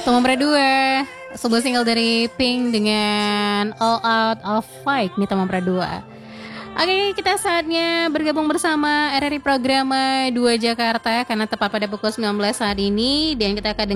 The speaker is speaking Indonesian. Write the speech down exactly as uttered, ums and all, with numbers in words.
Nomor dua, sebuah single dari Pink dengan All Out of Fight nih Tomom dua. Oke, kita saatnya bergabung bersama R R I Programa dua Jakarta karena tepat pada pukul sembilan belas saat ini dan kita akan